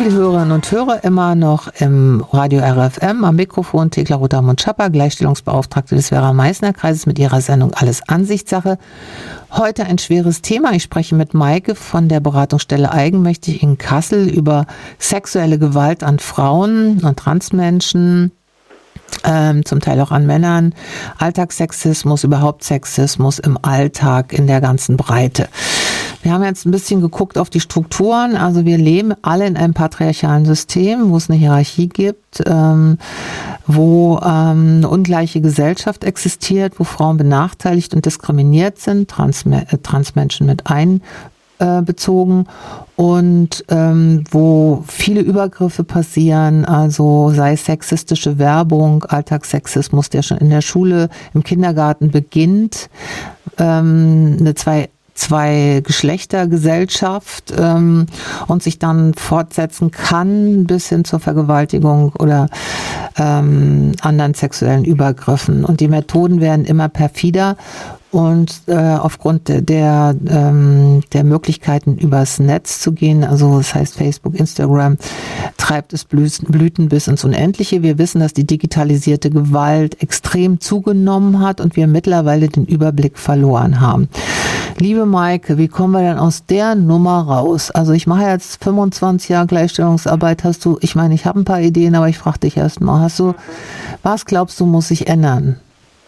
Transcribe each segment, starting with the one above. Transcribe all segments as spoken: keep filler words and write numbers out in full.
viele Hörerinnen und Hörer immer noch im Radio R F M. Am Mikrofon Thekla Rother-Mund-Schapper, Gleichstellungsbeauftragte des Werra-Meißner-Kreises mit ihrer Sendung Alles Ansichtssache. Heute ein schweres Thema. Ich spreche mit Maike von der Beratungsstelle Eigenmächtig in Kassel über sexuelle Gewalt an Frauen und Transmenschen, ähm, zum Teil auch an Männern, Alltagssexismus, überhaupt Sexismus im Alltag in der ganzen Breite. Wir haben jetzt ein bisschen geguckt auf die Strukturen. Also wir leben alle in einem patriarchalen System, wo es eine Hierarchie gibt, ähm, wo ähm, eine ungleiche Gesellschaft existiert, wo Frauen benachteiligt und diskriminiert sind, Trans- äh, Transmenschen mit einbezogen und ähm, wo viele Übergriffe passieren, also sei es sexistische Werbung, Alltagssexismus, der schon in der Schule, im Kindergarten beginnt, ähm, eine zwei zwei Geschlechtergesellschaft ähm, und sich dann fortsetzen kann bis hin zur Vergewaltigung oder ähm, anderen sexuellen Übergriffen. Und die Methoden werden immer perfider und äh, aufgrund der, der, ähm, der Möglichkeiten übers Netz zu gehen, also das heißt Facebook, Instagram, treibt es Blüten bis ins Unendliche. Wir wissen, dass die digitalisierte Gewalt extrem zugenommen hat und wir mittlerweile den Überblick verloren haben. Liebe Maike, wie kommen wir denn aus der Nummer raus? Also ich mache jetzt fünfundzwanzig Jahre Gleichstellungsarbeit. Hast du, ich meine, ich habe ein paar Ideen, aber ich frage dich erst mal, hast du, was glaubst du, muss sich ändern?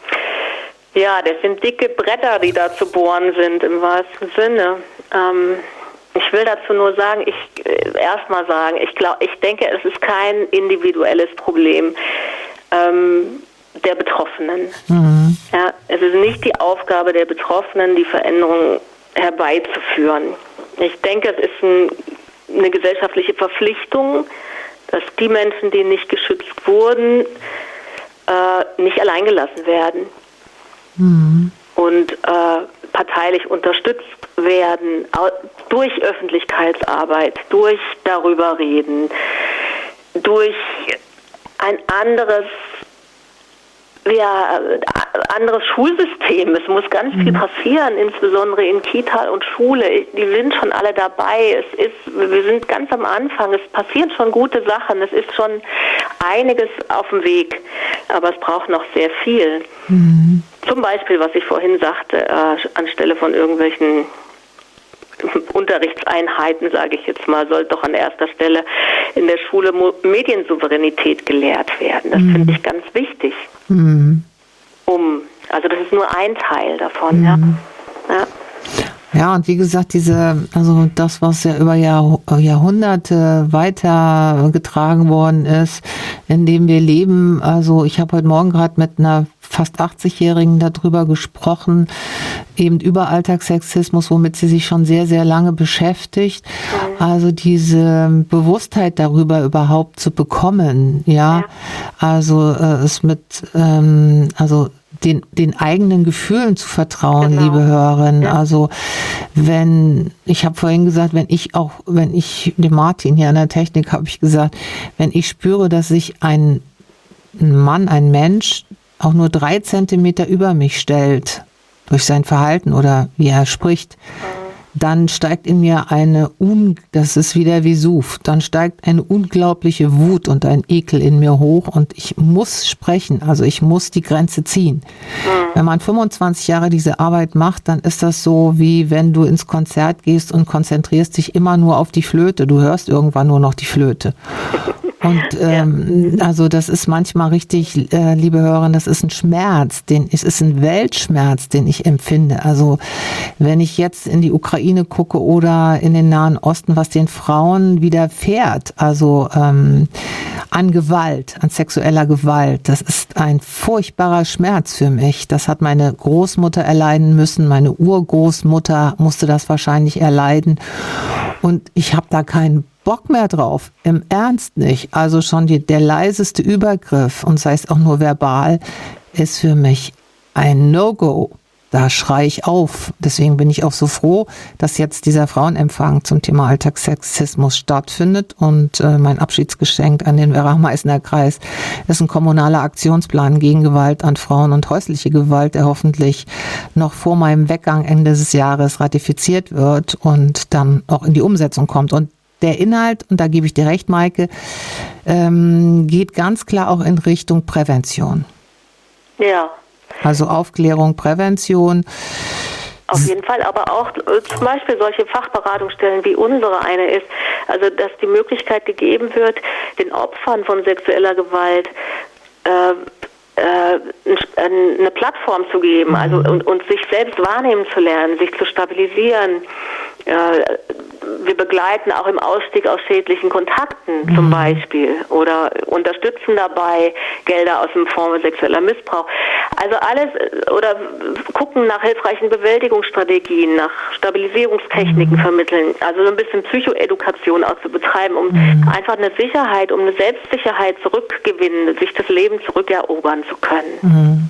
Ja, das sind dicke Bretter, die da zu bohren sind, im wahrsten Sinne. Ähm, ich will dazu nur sagen, ich äh, erst mal sagen, ich glaube, ich denke, es ist kein individuelles Problem ähm, der Betroffenen. Mhm. Ja, es ist nicht die Aufgabe der Betroffenen, die Veränderung herbeizuführen. Ich denke, es ist ein, eine gesellschaftliche Verpflichtung, dass die Menschen, die nicht geschützt wurden, äh, nicht alleingelassen werden. Mhm. Und äh, parteilich unterstützt werden durch Öffentlichkeitsarbeit, durch darüber reden, durch ein anderes ja, anderes Schulsystem. Es muss ganz viel passieren, insbesondere in Kita und Schule. Die sind schon alle dabei. Es ist, wir sind ganz am Anfang. Es passieren schon gute Sachen. Es ist schon einiges auf dem Weg. Aber es braucht noch sehr viel. Mhm. Zum Beispiel, was ich vorhin sagte, äh, anstelle von irgendwelchen Unterrichtseinheiten, sage ich jetzt mal, soll doch an erster Stelle in der Schule Mediensouveränität gelehrt werden. Das mhm. finde ich ganz wichtig. Mhm. Um, also das ist nur ein Teil davon, mhm. ja. ja. Ja, und wie gesagt, diese, also das, was ja über Jahr, Jahrhunderte weitergetragen worden ist, in dem wir leben, also ich habe heute Morgen gerade mit einer fast achtzig-Jährigen darüber gesprochen, eben über Alltagssexismus, womit sie sich schon sehr, sehr lange beschäftigt. Mhm. Also diese Bewusstheit darüber überhaupt zu bekommen, ja, ja. also äh, es mit, ähm, also den, den eigenen Gefühlen zu vertrauen, genau. liebe Hörerinnen. Ja. Also wenn, ich habe vorhin gesagt, wenn ich auch, wenn ich, dem Martin hier an der Technik habe ich gesagt, wenn ich spüre, dass sich ein Mann, ein Mensch auch nur drei Zentimeter über mich stellt, durch sein Verhalten oder wie er spricht, dann steigt in mir eine, Un- das ist wie der Vesuv, dann steigt eine unglaubliche Wut und ein Ekel in mir hoch und ich muss sprechen, also ich muss die Grenze ziehen. Mhm. Wenn man fünfundzwanzig Jahre diese Arbeit macht, dann ist das so, wie wenn du ins Konzert gehst und konzentrierst dich immer nur auf die Flöte, du hörst irgendwann nur noch die Flöte. Und ähm, also das ist manchmal richtig, äh, liebe Hörer, das ist ein Schmerz, den es ist ein Weltschmerz, den ich empfinde. Also wenn ich jetzt in die Ukraine gucke oder in den Nahen Osten, was den Frauen widerfährt, also ähm, an Gewalt, an sexueller Gewalt, das ist ein furchtbarer Schmerz für mich. Das hat meine Großmutter erleiden müssen, meine Urgroßmutter musste das wahrscheinlich erleiden und ich habe da keinen Bock mehr drauf, im Ernst nicht. Also schon die, der leiseste Übergriff, und sei es auch nur verbal, ist für mich ein No-Go. Da schreie ich auf. Deswegen bin ich auch so froh, dass jetzt dieser Frauenempfang zum Thema Alltagssexismus stattfindet. Und äh, mein Abschiedsgeschenk an den Werra-Meißner-Kreis ist ein kommunaler Aktionsplan gegen Gewalt an Frauen und häusliche Gewalt, der hoffentlich noch vor meinem Weggang Ende des Jahres ratifiziert wird und dann auch in die Umsetzung kommt. Und der Inhalt, und da gebe ich dir recht, Maike, ähm, geht ganz klar auch in Richtung Prävention. Ja. Also Aufklärung, Prävention. Auf jeden Fall, aber auch äh, zum Beispiel solche Fachberatungsstellen wie unsere eine ist, also dass die Möglichkeit gegeben wird, den Opfern von sexueller Gewalt äh, äh, eine Plattform zu geben, also und, und sich selbst wahrnehmen zu lernen, sich zu stabilisieren. Äh, wir begleiten auch im Ausstieg aus schädlichen Kontakten mhm. zum Beispiel oder unterstützen dabei Gelder aus dem Fonds sexueller Missbrauch. Also alles oder gucken nach hilfreichen Bewältigungsstrategien, nach Stabilisierungstechniken mhm. vermitteln. Also so ein bisschen Psychoedukation auch zu betreiben, um mhm. einfach eine Sicherheit, um eine Selbstsicherheit zurückgewinnen, sich das Leben zurückerobern zu können. Mhm.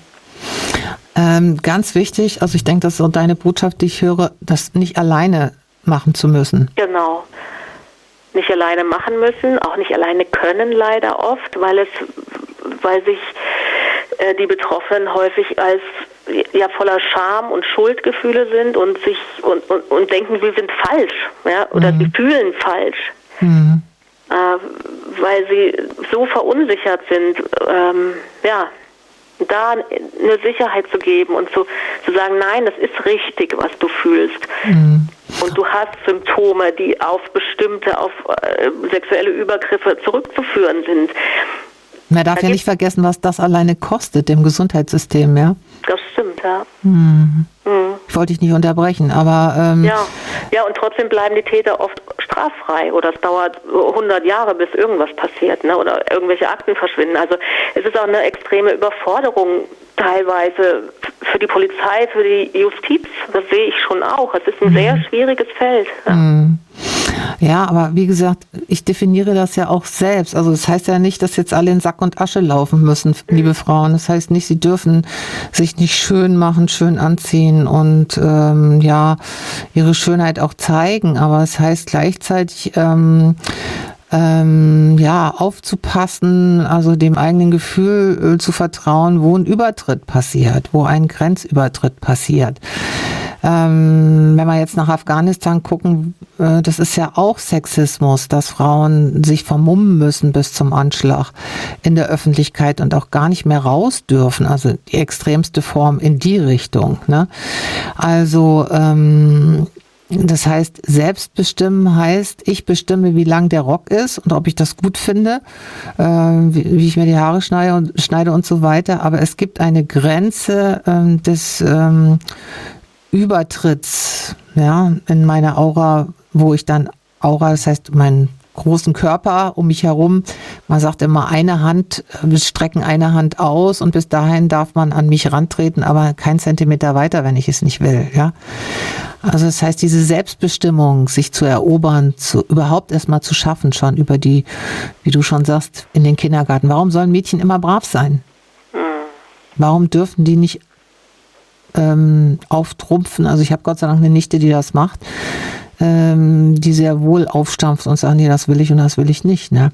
Ähm, ganz wichtig, also ich denke, das ist so deine Botschaft, die ich höre, das nicht alleine machen zu müssen. Genau. Nicht alleine machen müssen, auch nicht alleine können leider oft, weil es, weil sich äh, die Betroffenen häufig als ja voller Scham und Schuldgefühle sind und sich und, und, und denken, sie sind falsch, ja, oder mhm. sie fühlen falsch. Mhm. Äh, weil sie so verunsichert sind, ähm, ja, da eine Sicherheit zu geben und zu, zu sagen, nein, das ist richtig, was du fühlst. Mhm. Und du hast Symptome, die auf bestimmte, auf äh, sexuelle Übergriffe zurückzuführen sind. Man darf da ja nicht vergessen, was das alleine kostet dem Gesundheitssystem, ja? Das stimmt, ja. Mhm. Mhm. Ich wollte dich nicht unterbrechen, aber... Ähm, ja. ja, und trotzdem bleiben die Täter oft straffrei oder es dauert hundert Jahre, bis irgendwas passiert, ne? Oder irgendwelche Akten verschwinden. Also es ist auch eine extreme Überforderung teilweise für die Polizei, für die Justiz. Das sehe ich schon auch. Es ist ein mhm. sehr schwieriges Feld. Ja. Mhm. Ja, aber wie gesagt, ich definiere das ja auch selbst. Also das heißt ja nicht, dass jetzt alle in Sack und Asche laufen müssen, liebe Frauen. Das heißt nicht, sie dürfen sich nicht schön machen, schön anziehen und ähm, ja, ihre Schönheit auch zeigen. Aber es heißt gleichzeitig, ähm, ähm, ja, aufzupassen, also dem eigenen Gefühl äh, zu vertrauen, wo ein Übertritt passiert, wo ein Grenzübertritt passiert. Ähm, wenn wir jetzt nach Afghanistan gucken, äh, das ist ja auch Sexismus, dass Frauen sich vermummen müssen bis zum Anschlag in der Öffentlichkeit und auch gar nicht mehr raus dürfen. Also die extremste Form in die Richtung, ne? Also ähm, das heißt, selbstbestimmen heißt, ich bestimme, wie lang der Rock ist und ob ich das gut finde, äh, wie, wie ich mir die Haare schneide und, schneide und so weiter. Aber es gibt eine Grenze ähm, des ähm, Übertritts, ja, in meiner Aura, wo ich dann Aura, das heißt meinen großen Körper um mich herum, man sagt immer eine Hand, wir strecken eine Hand aus und bis dahin darf man an mich rantreten, aber kein Zentimeter weiter, wenn ich es nicht will, ja. Also das heißt, diese Selbstbestimmung, sich zu erobern, zu, überhaupt erstmal zu schaffen, schon über die, wie du schon sagst, in den Kindergarten. Warum sollen Mädchen immer brav sein? Warum dürfen die nicht ähm, auftrumpfen? Also ich habe Gott sei Dank eine Nichte, die das macht, ähm, die sehr wohl aufstampft und sagt, nee, das will ich und das will ich nicht, ne?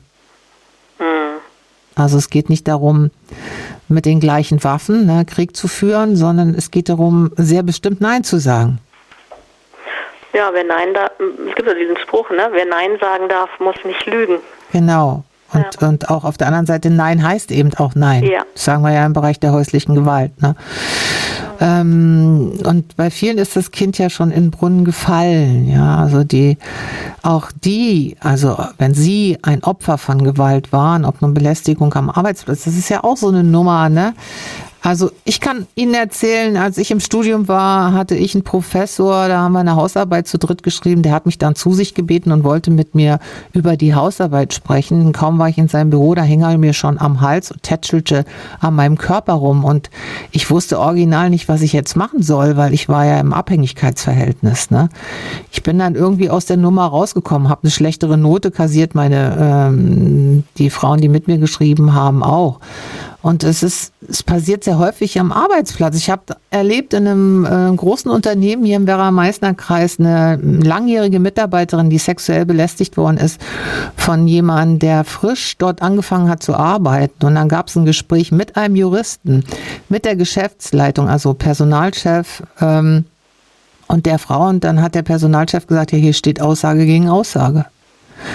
Also es geht nicht darum, mit den gleichen Waffen, ne, Krieg zu führen, sondern es geht darum, sehr bestimmt Nein zu sagen. Ja, wer Nein da, es gibt ja diesen Spruch, ne? Wer Nein sagen darf, muss nicht lügen. Genau. Und, ja. und auch auf der anderen Seite, Nein heißt eben auch Nein. Ja. Das sagen wir ja im Bereich der häuslichen Gewalt. Ne? Ja. Ähm, und bei vielen ist das Kind ja schon in den Brunnen gefallen. Ja, also die, auch die, also wenn sie ein Opfer von Gewalt waren, ob nun Belästigung am Arbeitsplatz, das ist ja auch so eine Nummer, ne? Also ich kann Ihnen erzählen, als ich im Studium war, hatte ich einen Professor, da haben wir eine Hausarbeit zu dritt geschrieben, der hat mich dann zu sich gebeten und wollte mit mir über die Hausarbeit sprechen. Kaum war ich in seinem Büro, da hing er mir schon am Hals und tätschelte an meinem Körper rum und ich wusste original nicht, was ich jetzt machen soll, weil ich war ja im Abhängigkeitsverhältnis. Ne? Ich bin dann irgendwie aus der Nummer rausgekommen, habe eine schlechtere Note kassiert, meine ähm, die Frauen, die mit mir geschrieben haben, auch. Und es ist, es passiert sehr häufig am Arbeitsplatz. Ich habe erlebt in einem äh, großen Unternehmen hier im Werra-Meißner-Kreis eine langjährige Mitarbeiterin, die sexuell belästigt worden ist von jemandem, der frisch dort angefangen hat zu arbeiten. Und dann gab es ein Gespräch mit einem Juristen, mit der Geschäftsleitung, also Personalchef ähm, und der Frau. Und dann hat der Personalchef gesagt, ja, hier steht Aussage gegen Aussage.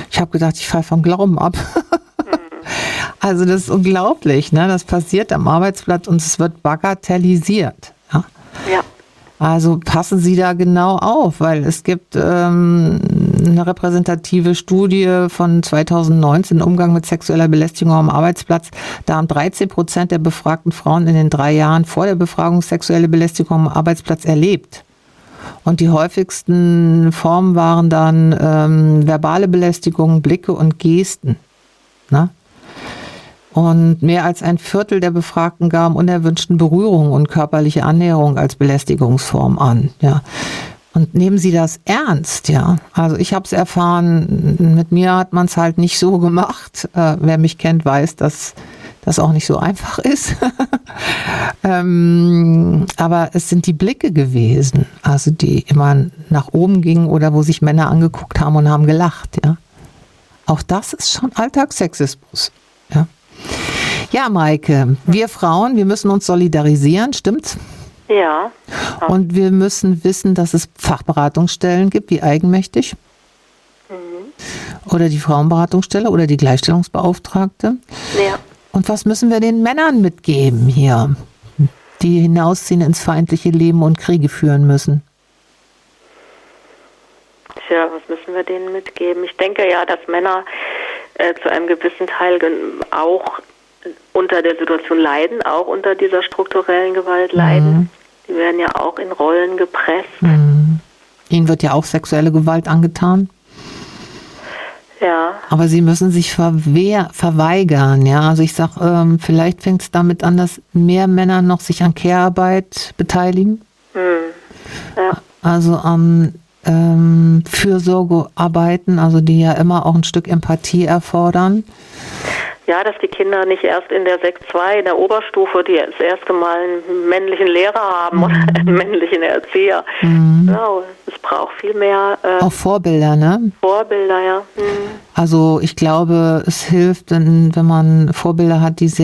Ich habe gedacht, ich falle vom Glauben ab. Also das ist unglaublich, ne? Das passiert am Arbeitsplatz und es wird bagatellisiert. Ja? Ja. Also passen Sie da genau auf, weil es gibt ähm, eine repräsentative Studie von zweitausendneunzehn, Umgang mit sexueller Belästigung am Arbeitsplatz. Da haben dreizehn Prozent der befragten Frauen in den drei Jahren vor der Befragung sexuelle Belästigung am Arbeitsplatz erlebt. Und die häufigsten Formen waren dann ähm, verbale Belästigung, Blicke und Gesten. Ne? Und mehr als ein Viertel der Befragten gaben unerwünschten Berührungen und körperliche Annäherung als Belästigungsform an. Ja. Und nehmen Sie das ernst, ja. Also ich habe es erfahren, mit mir hat man es halt nicht so gemacht. Äh, wer mich kennt, weiß, dass das auch nicht so einfach ist. ähm, aber es sind die Blicke gewesen, also die immer nach oben gingen oder wo sich Männer angeguckt haben und haben gelacht, ja. Auch das ist schon Alltagssexismus, ja. Ja, Maike, wir Frauen, wir müssen uns solidarisieren, stimmt's? Ja. Und wir müssen wissen, dass es Fachberatungsstellen gibt, wie Eigenmächtig. Mhm. Oder die Frauenberatungsstelle oder die Gleichstellungsbeauftragte. Ja. Und was müssen wir den Männern mitgeben hier, die hinausziehen ins feindliche Leben und Kriege führen müssen? Tja, was müssen wir denen mitgeben? Ich denke ja, dass Männer äh, zu einem gewissen Teil auch unter der Situation leiden, auch unter dieser strukturellen Gewalt leiden. Mhm. Die werden ja auch in Rollen gepresst. Mhm. Ihnen wird ja auch sexuelle Gewalt angetan. Ja. Aber sie müssen sich verwehr, verweigern, ja. Also ich sag, ähm, vielleicht fängt es damit an, dass mehr Männer noch sich an Care-Arbeit beteiligen. Mhm. Ja. Also am ähm, Fürsorgearbeiten, also die ja immer auch ein Stück Empathie erfordern. Ja, dass die Kinder nicht erst in der Sek zwei, in der Oberstufe, die das erste Mal einen männlichen Lehrer haben, mhm, oder einen männlichen Erzieher. Mhm. Ja, es braucht viel mehr äh, auch Vorbilder, ne? Vorbilder, ja. Mhm. Also ich glaube, es hilft, wenn, wenn man Vorbilder hat, die sehr